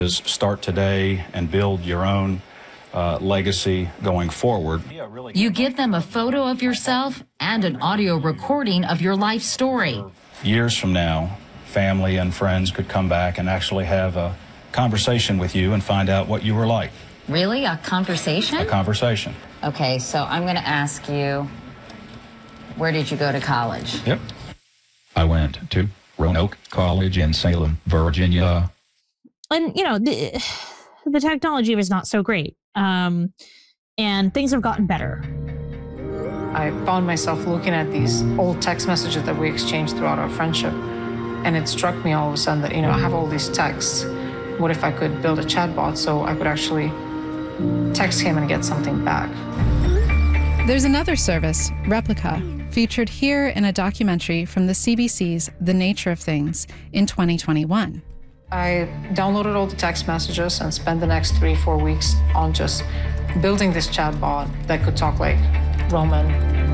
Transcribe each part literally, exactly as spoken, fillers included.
is start today and build your own uh, legacy going forward. You give them a photo of yourself and an audio recording of your life story. Years from now, family and friends could come back and actually have a conversation with you and find out what you were like. Really? A conversation? A conversation. Okay, so I'm going to ask you, where did you go to college? Yep. I went to Roanoke College in Salem, Virginia. And, you know, the, the technology was not so great. Um, and things have gotten better. I found myself looking at these old text messages that we exchanged throughout our friendship. And it struck me all of a sudden that, you know, I have all these texts. What if I could build a chatbot so I could actually text him and get something back? There's another service, Replica, featured here in a documentary from the C B C's The Nature of Things in twenty twenty-one. I downloaded all the text messages and spent the next three, four weeks on just building this chatbot that could talk like Roman.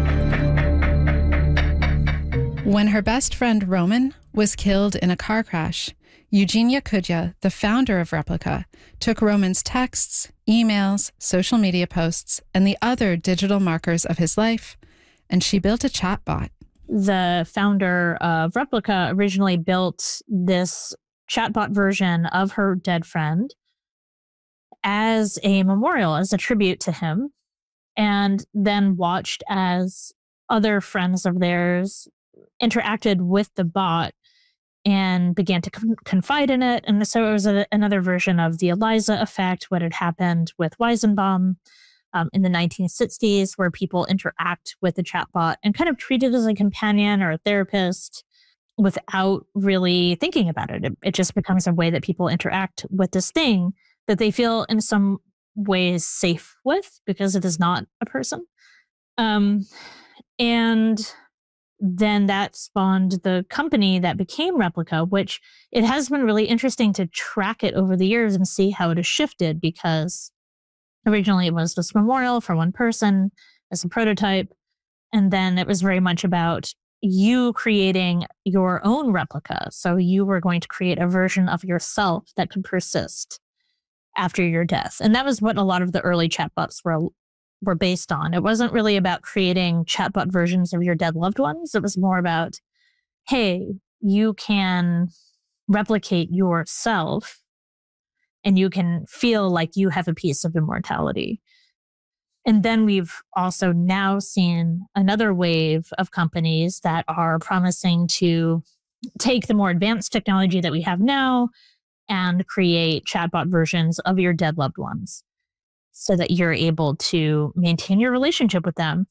When her best friend Roman was killed in a car crash, Eugenia Kudya, the founder of Replica, took Roman's texts, emails, social media posts, and the other digital markers of his life, and she built a chatbot. The founder of Replica originally built this chatbot version of her dead friend as a memorial, as a tribute to him, and then watched as other friends of theirs interacted with the bot and began to con- confide in it. And so it was a, another version of the Eliza effect, what had happened with Weizenbaum um, in the nineteen sixties, where people interact with the chatbot and kind of treat it as a companion or a therapist without really thinking about it. it. It just becomes a way that people interact with this thing that they feel in some ways safe with because it is not a person. Um, and then that spawned the company that became Replica, which it has been really interesting to track it over the years and see how it has shifted, because originally it was this memorial for one person as a prototype. And then it was very much about you creating your own replica. So you were going to create a version of yourself that could persist after your death. And that was what a lot of the early chatbots were were based on. It wasn't really about creating chatbot versions of your dead loved ones. It was more about, hey, you can replicate yourself and you can feel like you have a piece of immortality. And then we've also now seen another wave of companies that are promising to take the more advanced technology that we have now and create chatbot versions of your dead loved ones so that you're able to maintain your relationship with them.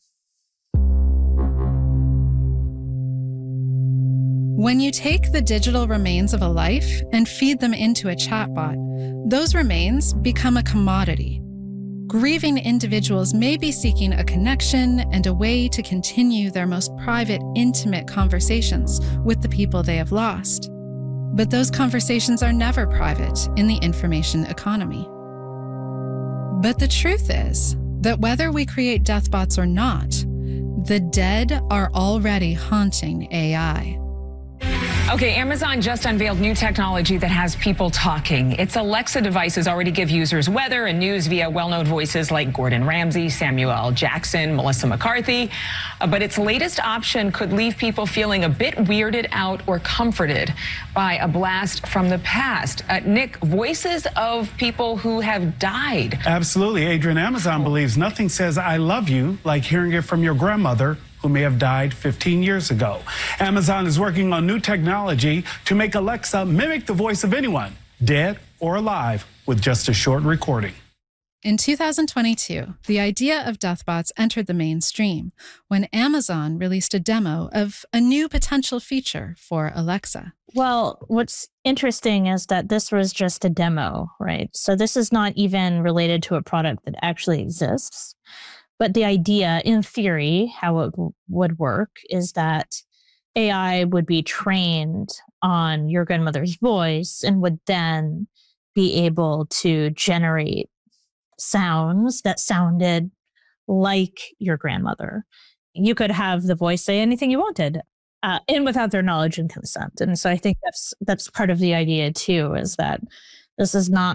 When you take the digital remains of a life and feed them into a chatbot, those remains become a commodity. Grieving individuals may be seeking a connection and a way to continue their most private, intimate conversations with the people they have lost. But those conversations are never private in the information economy. But the truth is that whether we create deathbots or not, the dead are already haunting A I. Okay, Amazon just unveiled new technology that has people talking. Its Alexa devices already give users weather and news via well-known voices like Gordon Ramsay, Samuel L. Jackson, Melissa McCarthy. Uh, but its latest option could leave people feeling a bit weirded out or comforted by a blast from the past. Uh, Nick, voices of people who have died. Absolutely, Adrian. Amazon believes nothing says I love you like hearing it from your grandmother, who may have died fifteen years ago. Amazon is working on new technology to make Alexa mimic the voice of anyone, dead or alive, with just a short recording. In two thousand twenty-two, the idea of deathbots entered the mainstream when Amazon released a demo of a new potential feature for Alexa. Well, what's interesting is that this was just a demo, right? So this is not even related to a product that actually exists. But the idea, in theory, how it w- would work is that A I would be trained on your grandmother's voice and would then be able to generate sounds that sounded like your grandmother. You could have the voice say anything you wanted, uh, and without their knowledge and consent. And so I think that's that's part of the idea too, is that This is not